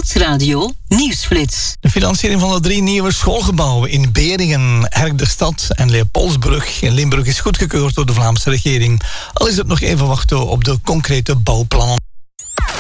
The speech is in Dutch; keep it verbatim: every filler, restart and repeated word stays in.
Nieuwsradio Nieuwsflits. De financiering van de drie nieuwe schoolgebouwen in Beringen, Herk-de-Stad en Leopoldsbrug in Limburg is goedgekeurd door de Vlaamse regering. Al is het nog even wachten op de concrete bouwplannen.